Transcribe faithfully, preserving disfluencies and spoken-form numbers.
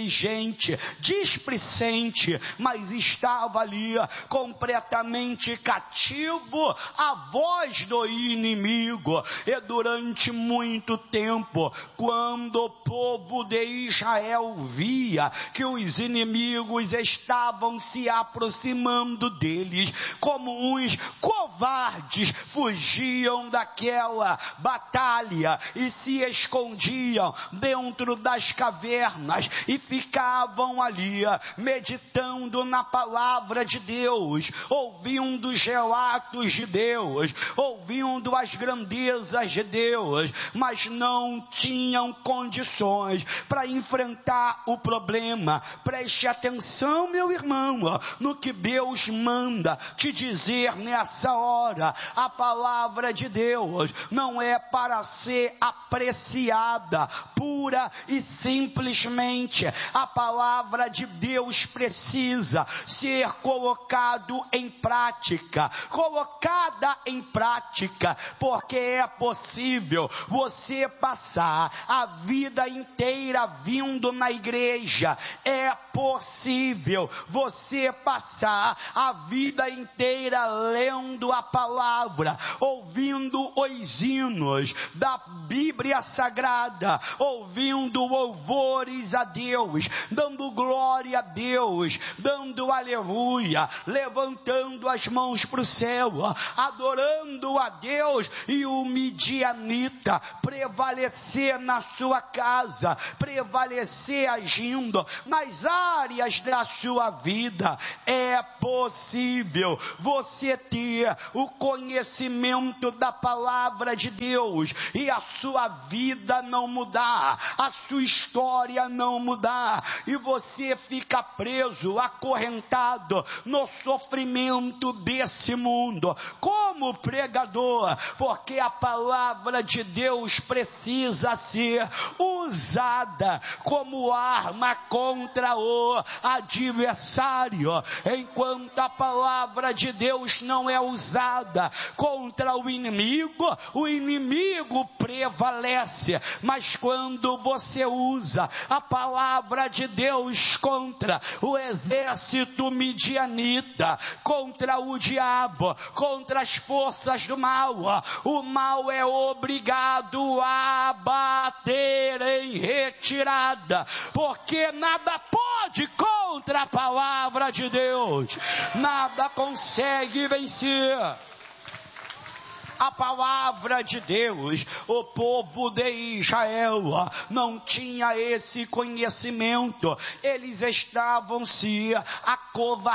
negligente, displicente, mas estava ali completamente cativo à voz do inimigo. E durante muito tempo, quando o povo de Israel via que os inimigos estavam se aproximando deles, como uns covardes, fugiam daquela batalha e se escondiam dentro das cavernas e ficavam ali meditando na palavra de Deus, ouvindo os relatos de Deus, ouvindo as grandezas de Deus, mas não tinham condições para enfrentar o problema. Preste atenção, meu irmão, no que Deus manda te dizer nessa hora. A palavra de Deus não é para ser apreciada pura e simplesmente. A palavra de Deus precisa ser colocado em prática, colocada em prática, porque é possível você passar a vida inteira vindo na igreja, é possível você passar a vida inteira lendo a palavra, ouvindo os hinos da Bíblia Sagrada, ouvindo louvores a Deus, dando glória a Deus, dando aleluia, levantando as mãos para o céu, adorando a Deus, e o midianita prevalecer na sua casa, prevalecer agindo nas áreas da sua vida. É possível você ter o conhecimento da palavra de Deus e a sua vida não mudar, a sua história não mudar, e você fica preso, acorrentado no sofrimento desse mundo, como pregador, porque a palavra de Deus precisa ser usada como arma contra o adversário. Enquanto a palavra de Deus não é usada contra o inimigo, o inimigo prevalece. Mas quando você usa a palavra de Deus contra o exército midianita, contra o diabo, contra as forças do mal, o mal é obrigado a bater em retirada, porque nada pode contra a palavra de Deus, nada consegue vencer a palavra de Deus. O povo de Israel não tinha esse conhecimento, eles estavam se acovardados,